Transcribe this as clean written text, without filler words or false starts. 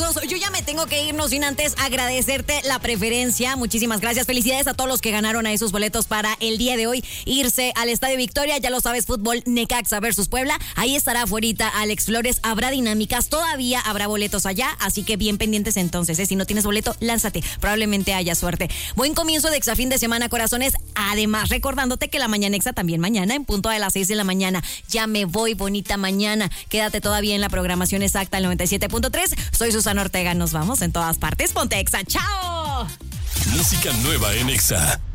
amigos, yo ya me tengo que ir, no sin antes agradecerte la preferencia. Muchísimas gracias. Felicidades a todos los que ganaron a esos boletos para el día de hoy irse al Estadio Victoria. Ya lo sabes, fútbol Necaxa versus Puebla. Ahí estará afuerita Alex Flores. Habrá dinámicas, todavía habrá boletos allá, así que bien pendientes entonces. Si no tienes boleto, lánzate. Probablemente haya suerte. Buen comienzo de Exafín de semana, corazones. Además, recordándote que la Mañanexa también mañana en punto de las 6 de la mañana. Ya me voy, bonita mañana. Quédate todavía en la programación exacta, el 97.3. Soy Susana Ortega. Nos vamos en todas partes. Ponte Exa. ¡Chao! Música nueva en Exa.